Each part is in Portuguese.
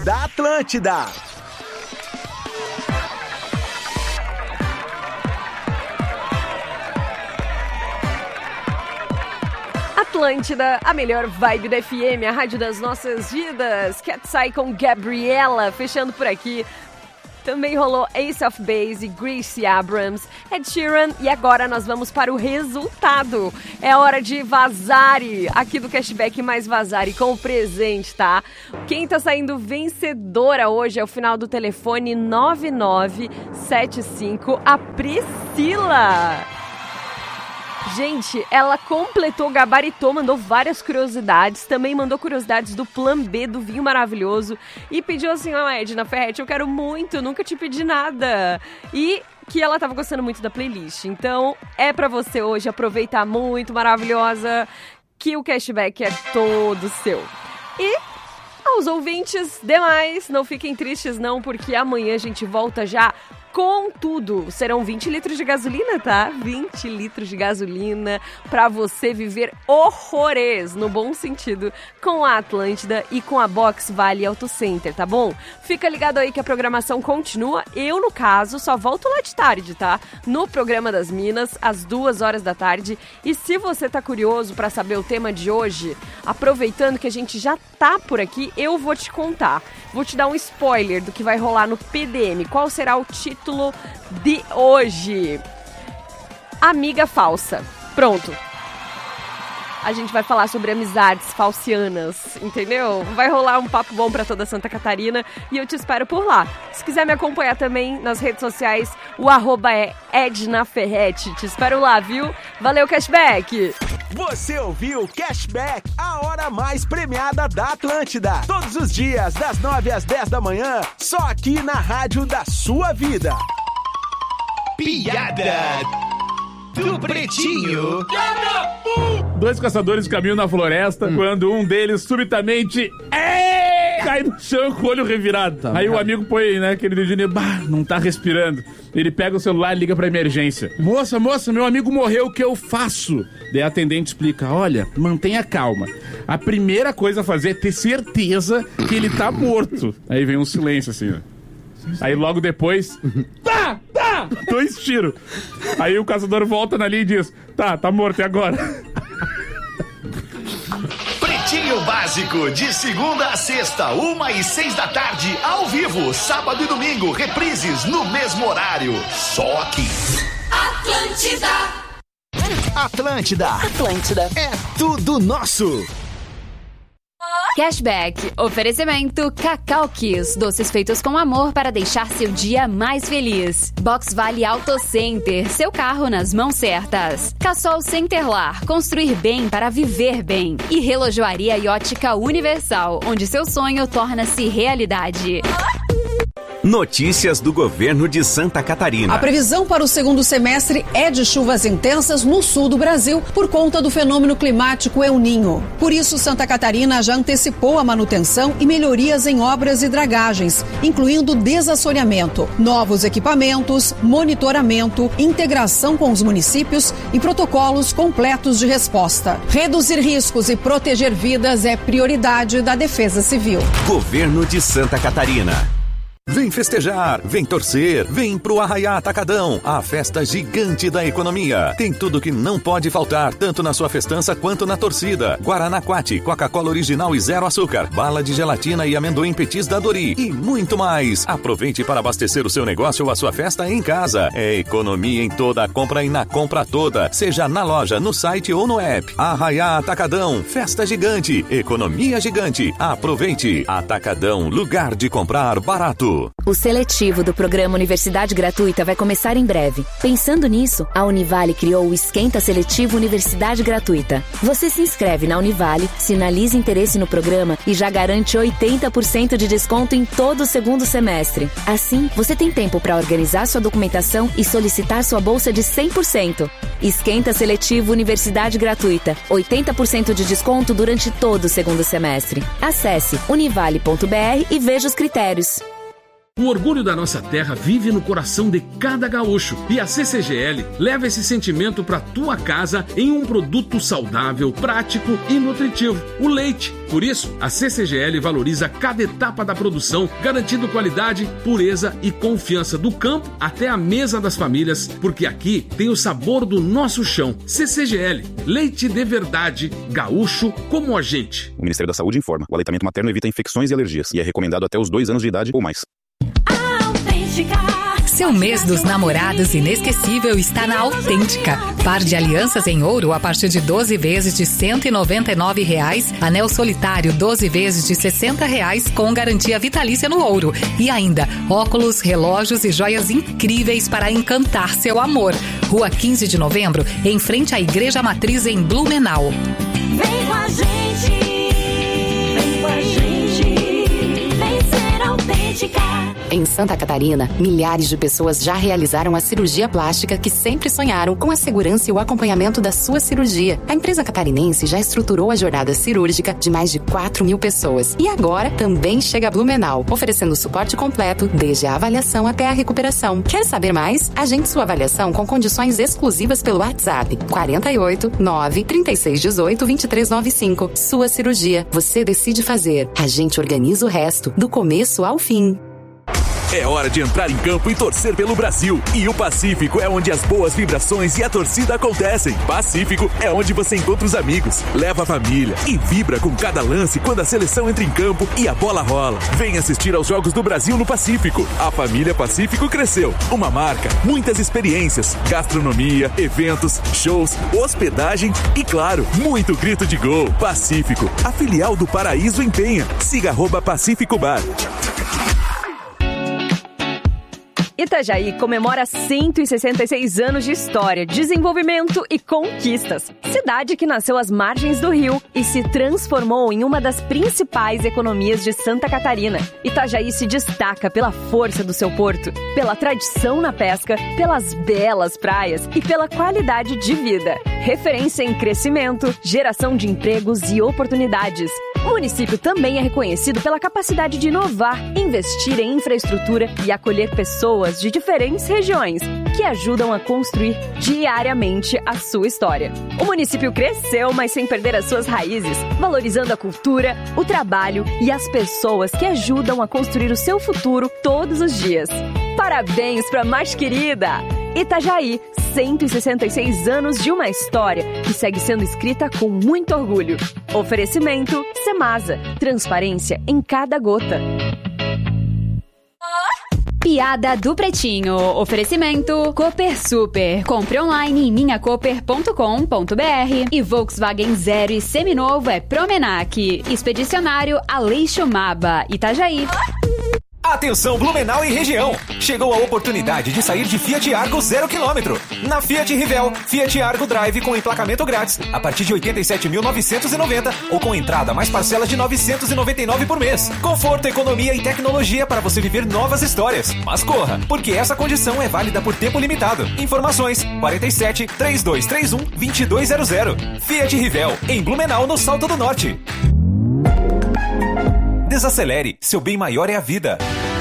da Atlântida. Atlântida, a melhor vibe da FM, a rádio das nossas vidas. Cat Sai com Gabriela, fechando por aqui. Também rolou Ace of Base, Gracie Abrams, Ed Sheeran. E agora nós vamos para o resultado. É hora de Vazare, aqui do Cashback Mais Vazare com o presente, tá? Quem tá saindo vencedora hoje é o final do telefone 9975, a Priscila. Gente, ela completou, gabaritou, mandou várias curiosidades, também mandou curiosidades do Plan B, do vinho maravilhoso, e pediu assim, Edna Ferretti, eu quero muito, nunca te pedi nada. E que ela tava gostando muito da playlist. Então, é pra você hoje aproveitar muito, maravilhosa, que o cashback é todo seu. E aos ouvintes demais, não fiquem tristes não, porque amanhã a gente volta já com tudo. Serão 20 litros de gasolina, tá? 20 litros de gasolina pra você viver horrores, no bom sentido, com a Atlântida e com a Box Vale Auto Center, tá bom? Fica ligado aí que a programação continua. Eu, no caso, só volto lá de tarde, tá? No programa das Minas, às 2h da tarde. E se você tá curioso pra saber o tema de hoje, aproveitando que a gente já tá por aqui, eu vou te contar. Vou te dar um spoiler do que vai rolar no PDM. Qual será o título de hoje? Amiga falsa. Pronto. A gente vai falar sobre amizades falcianas, entendeu? Vai rolar um papo bom pra toda Santa Catarina e eu te espero por lá. Se quiser me acompanhar também nas redes sociais, o @ é Edna Ferretti. Te espero lá, viu? Valeu, Cashback! Você ouviu Cashback, a hora mais premiada da Atlântida. Todos os dias, das 9 às 10 da manhã, só aqui na rádio da sua vida. Piada do Pretinho. Dois caçadores caminham na floresta quando um deles subitamente cai no chão com o olho revirado. Aí o amigo põe, aquele dedinho, não tá respirando. Ele pega o celular e liga pra emergência. Moça, meu amigo morreu, o que eu faço? Daí a atendente explica, olha, mantenha calma. A primeira coisa a fazer é ter certeza que ele tá morto. Aí vem um silêncio assim, ó. Aí logo depois, tá, 2 tiros. Aí o caçador volta na linha e diz, tá morto, e agora? Pretinho Básico, de segunda a sexta, 1h06 da tarde, ao vivo, sábado e domingo, reprises no mesmo horário, só aqui. Atlântida é tudo nosso. Cashback, oferecimento Cacau Kiss, doces feitos com amor para deixar seu dia mais feliz. Box Vale Auto Center, seu carro nas mãos certas. Cassol Centerlar, construir bem para viver bem. E Relojoaria e Ótica Universal, onde seu sonho torna-se realidade. Notícias do governo de Santa Catarina. A previsão para o segundo semestre é de chuvas intensas no sul do Brasil por conta do fenômeno climático El Niño. Por isso, Santa Catarina já antecipou a manutenção e melhorias em obras e dragagens, incluindo desassoreamento, novos equipamentos, monitoramento, integração com os municípios e protocolos completos de resposta. Reduzir riscos e proteger vidas é prioridade da Defesa Civil. Governo de Santa Catarina. Vem festejar, vem torcer, vem pro Arraiá Atacadão, a festa gigante da economia. Tem tudo que não pode faltar, tanto na sua festança quanto na torcida. Guaraná Quati, Coca-Cola original e 0 açúcar, bala de gelatina e amendoim petis da Dori e muito mais. Aproveite para abastecer o seu negócio ou a sua festa em casa. É economia em toda a compra e na compra toda, seja na loja, no site ou no app. Arraiá Atacadão, festa gigante, economia gigante. Aproveite. Atacadão, lugar de comprar barato. O seletivo do programa Universidade Gratuita vai começar em breve. Pensando nisso, a Univale criou o Esquenta Seletivo Universidade Gratuita. Você se inscreve na Univale, sinaliza interesse no programa e já garante 80% de desconto em todo o segundo semestre. Assim, você tem tempo para organizar sua documentação e solicitar sua bolsa de 100%. Esquenta Seletivo Universidade Gratuita. 80% de desconto durante todo o segundo semestre. Acesse univale.br e veja os critérios. O orgulho da nossa terra vive no coração de cada gaúcho e a CCGL leva esse sentimento para tua casa em um produto saudável, prático e nutritivo, o leite. Por isso, a CCGL valoriza cada etapa da produção, garantindo qualidade, pureza e confiança do campo até a mesa das famílias, porque aqui tem o sabor do nosso chão. CCGL, leite de verdade, gaúcho como a gente. O Ministério da Saúde informa: o aleitamento materno evita infecções e alergias e é recomendado até os 2 anos de idade ou mais. Seu mês dos namorados inesquecível está na Autêntica. Par de alianças em ouro a partir de 12 vezes de R$ 199,00. Anel solitário 12 vezes de R$ 60,00 com garantia vitalícia no ouro. E ainda, óculos, relógios e joias incríveis para encantar seu amor. Rua 15 de Novembro, em frente à Igreja Matriz em Blumenau. Vem com a gente, vem com a gente, vem ser autêntica. Em Santa Catarina, milhares de pessoas já realizaram a cirurgia plástica que sempre sonharam, com a segurança e o acompanhamento da sua cirurgia. A empresa catarinense já estruturou a jornada cirúrgica de mais de 4.000 pessoas. E agora também chega a Blumenau, oferecendo suporte completo, desde a avaliação até a recuperação. Quer saber mais? Agende sua avaliação com condições exclusivas pelo WhatsApp 48 9 36 18 23 95. Sua cirurgia, você decide fazer. A gente organiza o resto, do começo ao fim. É hora de entrar em campo e torcer pelo Brasil. E o Pacífico é onde as boas vibrações e a torcida acontecem. Pacífico é onde você encontra os amigos, leva a família e vibra com cada lance quando a seleção entra em campo e a bola rola. Vem assistir aos Jogos do Brasil no Pacífico. A família Pacífico cresceu. Uma marca, muitas experiências, gastronomia, eventos, shows, hospedagem e, claro, muito grito de gol. Pacífico, a filial do Paraíso em Penha. Siga @Pacífico Bar. Itajaí comemora 166 anos de história, desenvolvimento e conquistas. Cidade que nasceu às margens do rio e se transformou em uma das principais economias de Santa Catarina. Itajaí se destaca pela força do seu porto, pela tradição na pesca, pelas belas praias e pela qualidade de vida. Referência em crescimento, geração de empregos e oportunidades. O município também é reconhecido pela capacidade de inovar, investir em infraestrutura e acolher pessoas de diferentes regiões que ajudam a construir diariamente a sua história. O município cresceu, mas sem perder as suas raízes, valorizando a cultura, o trabalho e as pessoas que ajudam a construir o seu futuro todos os dias. Parabéns para a mais querida! Itajaí, 166 anos de uma história que segue sendo escrita com muito orgulho. Oferecimento Semasa, transparência em cada gota. Piada do Pretinho. Oferecimento Cooper Super. Compre online em minhacooper.com.br. E Volkswagen Zero e seminovo é Promenac. Expedicionário Aleixo Maba, Itajaí. Atenção Blumenau e região! Chegou a oportunidade de sair de Fiat Argo 0 km. Na Fiat Rivel, Fiat Argo Drive com emplacamento grátis a partir de 87.990 ou com entrada mais parcela de 999 por mês. Conforto, economia e tecnologia para você viver novas histórias. Mas corra, porque essa condição é válida por tempo limitado. Informações 47 3231 2200. Fiat Rivel, em Blumenau, no Salto do Norte. Desacelere, seu bem maior é a vida.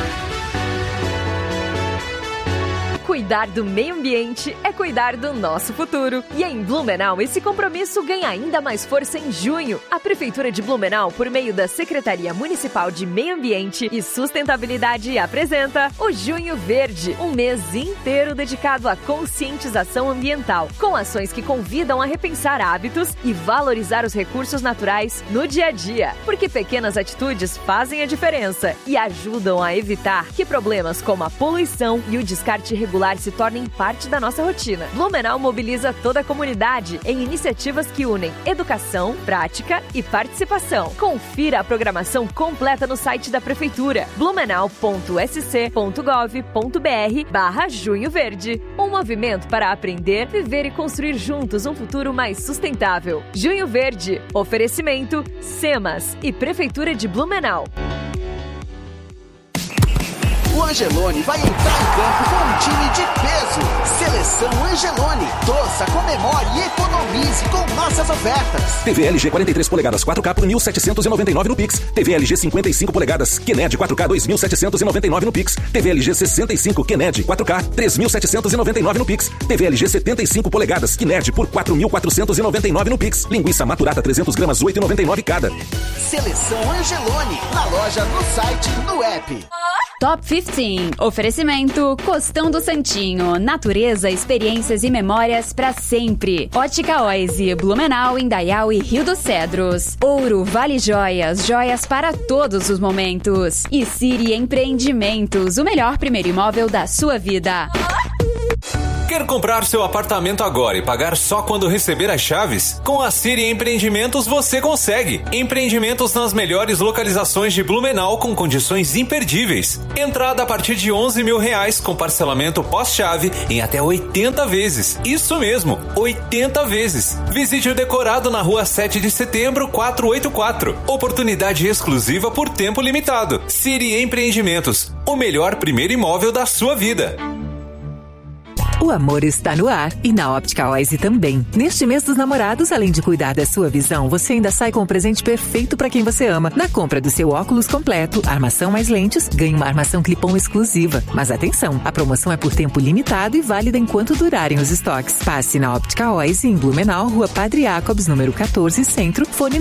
Cuidar do meio ambiente é cuidar do nosso futuro. E em Blumenau, esse compromisso ganha ainda mais força em junho. A Prefeitura de Blumenau, por meio da Secretaria Municipal de Meio Ambiente e Sustentabilidade, apresenta o Junho Verde, um mês inteiro dedicado à conscientização ambiental, com ações que convidam a repensar hábitos e valorizar os recursos naturais no dia a dia. Porque pequenas atitudes fazem a diferença e ajudam a evitar que problemas como a poluição e o descarte regular se tornem parte da nossa rotina. Blumenau mobiliza toda a comunidade em iniciativas que unem educação, prática e participação. Confira a programação completa no site da Prefeitura, blumenau.sc.gov.br/Junho Verde. Um movimento para aprender, viver e construir juntos um futuro mais sustentável. Junho Verde, oferecimento Semas e Prefeitura de Blumenau. O Angeloni vai entrar em campo com um time de peso. Seleção Angeloni. Torça, comemore e economize com nossas ofertas. TV LG 43 polegadas 4K por 1.799 no Pix. TV LG 55 polegadas Kennedy 4K 2.799 no Pix. TV LG 65 Kennedy 4K 3.799 no Pix. TV LG 75 polegadas Kennedy por 4.499 no Pix. Linguiça maturata 300 gramas 8,99 cada. Seleção Angeloni. Na loja, no site, no app. Top 15. Oferecimento Costão do Santinho. Natureza, experiências e memórias pra sempre. Ótica Oise, Blumenau, Indaial e Rio dos Cedros. Ouro Vale Joias, joias para todos os momentos. E Siri Empreendimentos, o melhor primeiro imóvel da sua vida. Quer comprar seu apartamento agora e pagar só quando receber as chaves? Com a Siri Empreendimentos você consegue. Empreendimentos nas melhores localizações de Blumenau com condições imperdíveis. Entrada a partir de R$11 mil com parcelamento pós-chave em até 80 vezes. Isso mesmo, 80 vezes. Visite o decorado na rua 7 de setembro 484. Oportunidade exclusiva por tempo limitado. Siri Empreendimentos, o melhor primeiro imóvel da sua vida. O amor está no ar e na Óptica Oise também. Neste mês dos namorados, além de cuidar da sua visão, você ainda sai com o presente perfeito para quem você ama. Na compra do seu óculos completo, armação mais lentes, ganhe uma armação clip-on exclusiva. Mas atenção, a promoção é por tempo limitado e válida enquanto durarem os estoques. Passe na Óptica Oise em Blumenau, Rua Padre Jacobs, número 14, Centro, fone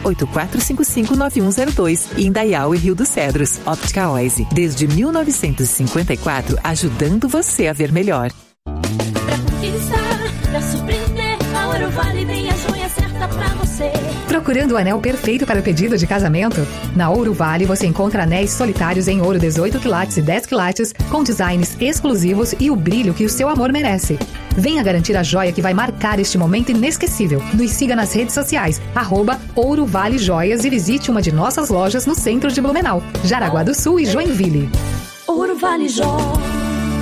984559102 e Indaial e Rio dos Cedros. Óptica Oise, desde 1954, ajudando você a ver melhor. Pra conquistar, pra surpreender, a Ouro Vale tem a joia certa pra você. Procurando o anel perfeito para o pedido de casamento? Na Ouro Vale você encontra anéis solitários em ouro 18 quilates e 10 quilates, com designs exclusivos e o brilho que o seu amor merece. Venha garantir a joia que vai marcar este momento inesquecível. Nos siga nas redes sociais, @Ouro Vale Joias, e visite uma de nossas lojas no centro de Blumenau, Jaraguá do Sul e Joinville. Ouro Vale Joias.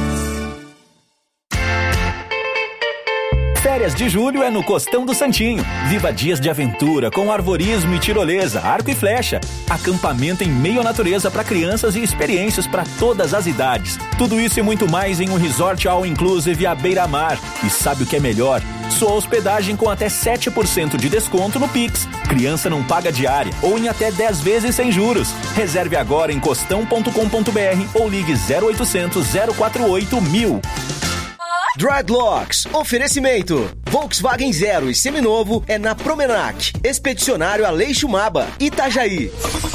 Férias de julho é no Costão do Santinho. Viva dias de aventura com arvorismo e tirolesa, arco e flecha. Acampamento em meio à natureza para crianças e experiências para todas as idades. Tudo isso e muito mais em um resort all inclusive à beira-mar. E sabe o que é melhor? Sua hospedagem com até 7% de desconto no Pix. Criança não paga diária ou em até 10 vezes sem juros. Reserve agora em costão.com.br ou ligue 0800 048 1000. Dreadlocks, oferecimento. Volkswagen Zero e seminovo é na Promenac. Expedicionário Aleixo Maba, Itajaí.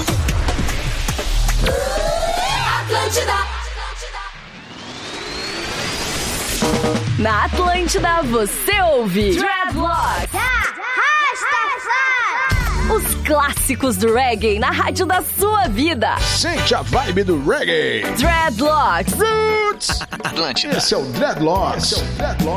Atlântida. Na Atlântida você ouve Dreadlocks. Os clássicos do reggae na rádio da sua vida. Sente a vibe do reggae. Dreadlocks. Atlântida. Esse é o Dreadlocks.